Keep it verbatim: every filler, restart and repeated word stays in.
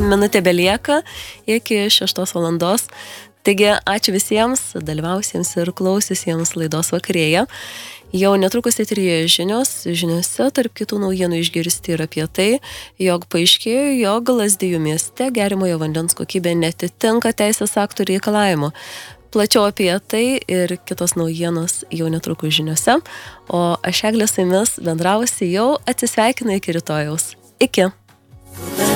minutė belieka iki šeštos valandos. Taigi, ačiū visiems dalyvausiems ir klausysiems laidos Vakarėja. Jau netrukus eteryje žinios, žiniose tarp kitų naujienų išgirsti ir apie tai, jog paaiškėjo, jog Lazdijų mieste geriamojo vandens kokybė netitinka teisės aktų reikalavimų. Plačiau apie tai ir kitos naujienos jau netrukus žiniose, o aš Eglė su jumis bendrausi jau atsisveikinu iki rytojaus. Iki.